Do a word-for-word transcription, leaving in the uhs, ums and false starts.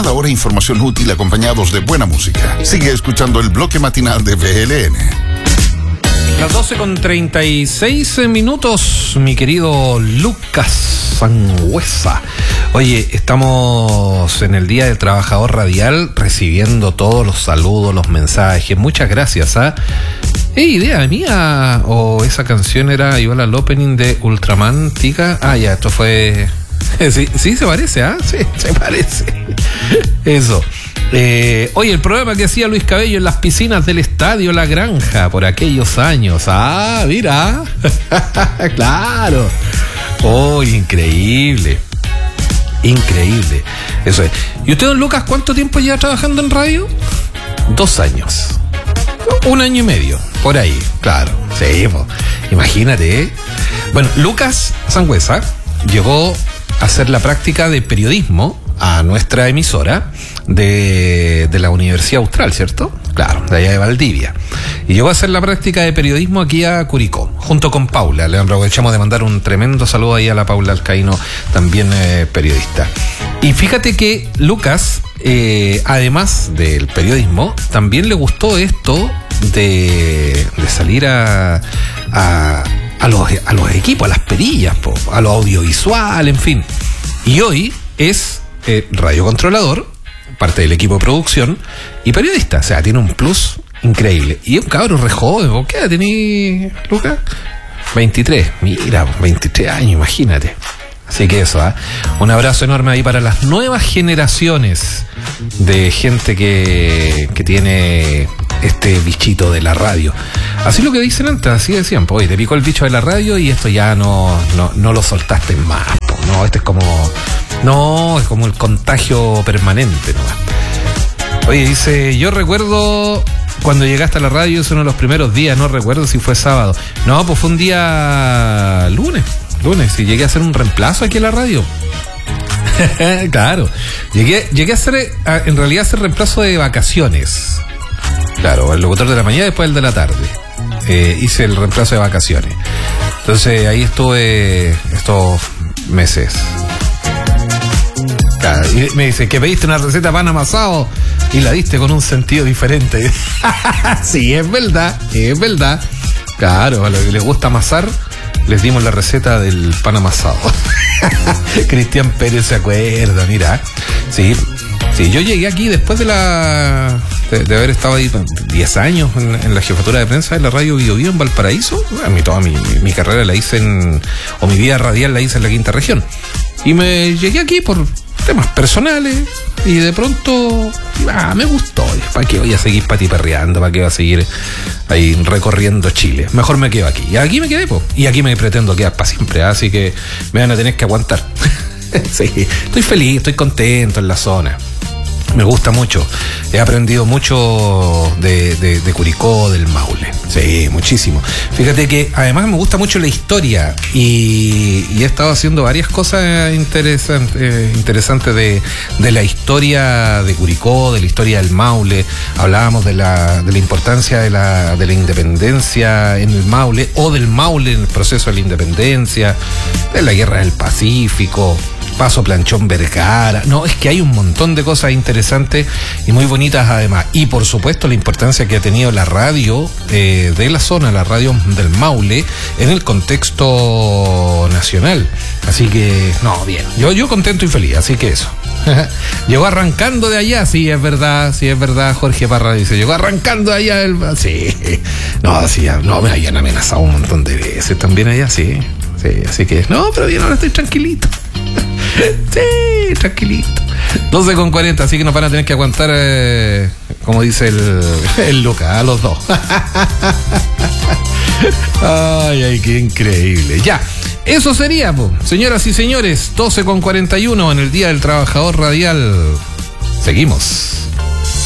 Cada hora información útil acompañados de buena música. Sigue escuchando el bloque matinal de V L N. Las doce con treinta y seis minutos, mi querido Lucas Sangüesa. Oye, estamos en el Día del Trabajador Radial recibiendo todos los saludos, los mensajes. Muchas gracias, ¿ah? ¿Es idea mía o esa canción era igual al opening de Ultraman, Tica? Ah, ya, esto fue... Sí, sí, se parece, ¿ah? Sí, se parece. Eso. Eh, oye, el programa que hacía Luis Cabello en las piscinas del Estadio La Granja por aquellos años. Ah, mira. Claro. Oh, increíble. Increíble. Eso es. ¿Y usted, don Lucas, cuánto tiempo lleva trabajando en radio? Dos años. Un año y medio. Por ahí, claro. Sí, pues, imagínate, ¿eh? Bueno, Lucas Sangüesa llegó a hacer la práctica de periodismo a nuestra emisora de, de la Universidad Austral, ¿cierto? Claro, de allá de Valdivia. Y llegó a hacer la práctica de periodismo aquí a Curicó, junto con Paula. Le aprovechamos de mandar un tremendo saludo ahí a la Paula Alcaíno, también eh, periodista. Y fíjate que Lucas, eh, además del periodismo, también le gustó esto de, de salir a... a A los, a los equipos, a las perillas, po, a lo audiovisual, en fin. Y hoy es eh, radiocontrolador, parte del equipo de producción, y periodista. O sea, tiene un plus increíble. Y es un cabrón re joven. ¿Qué edad tenés, Lucas? veintitrés. Mira, veintitrés años, imagínate. Así que eso, ¿eh? Un abrazo enorme ahí para las nuevas generaciones de gente que, que tiene este bichito de la radio. Así lo que dicen antes, así decían, pues, te picó el bicho de la radio y esto ya no, no, no lo soltaste más, po. No, este es como, no, es como el contagio permanente, ¿no? Oye, dice, yo recuerdo cuando llegaste a la radio, es uno de los primeros días, no recuerdo si fue sábado. No, pues fue un día lunes, lunes, y llegué a hacer un reemplazo aquí en la radio. Claro, llegué, llegué a hacer, a, en realidad, a hacer reemplazo de vacaciones. Claro, el locutor de la mañana, después el de la tarde. Eh, hice el reemplazo de vacaciones. Entonces ahí estuve estos meses. Claro, y me dice que pediste una receta de pan amasado y la diste con un sentido diferente. Sí, es verdad, es verdad. Claro, a los que les gusta amasar, les dimos la receta del pan amasado. Cristian Pérez se acuerda, mira. Sí, sí, yo llegué aquí después de la de, de haber estado ahí diez años en, en la jefatura de prensa de la radio Bio Bio en Valparaíso. A mí toda mi, mi, mi carrera la hice en, o mi vida radial la hice en la quinta región. Y me llegué aquí por temas personales y de pronto ah, me gustó. ¿Para qué voy a seguir patiperreando? ¿Para qué voy a seguir ahí recorriendo Chile? Mejor me quedo aquí. Y aquí me quedé, po. Y aquí me pretendo quedar para siempre, ¿eh? Así que me van a tener que aguantar. Sí, estoy feliz, estoy contento en la zona. Me gusta mucho. He aprendido mucho de, de, de Curicó, del Maule. Sí, muchísimo. Fíjate que además me gusta mucho la historia y, y he estado haciendo varias cosas interesantes, eh, interesantes de, de la historia de Curicó, de la historia del Maule. Hablábamos de la, de la importancia de la, de la independencia en el Maule o del Maule en el proceso de la independencia, de la guerra del Pacífico. Paso Planchón Vergara. No, es que hay un montón de cosas interesantes y muy bonitas además. Y por supuesto la importancia que ha tenido la radio eh, de la zona, la radio del Maule, en el contexto nacional. Así que, no, bien. Yo, yo contento y feliz, así que eso. Llegó arrancando de allá, sí, es verdad, sí, es verdad. Jorge Parra dice, llegó arrancando de allá. El... Sí, no, sí, no, me habían amenazado un montón de veces también allá, sí. Sí, así que, no, pero bien, ahora estoy tranquilito. Sí, tranquilito. doce con cuarenta, así que nos van a tener que aguantar, eh, como dice el, el Lucas, a los dos. Ay, ay, qué increíble. Ya, eso sería, po. Señoras y señores, doce con cuarenta y uno en el Día del Trabajador Radial. Seguimos.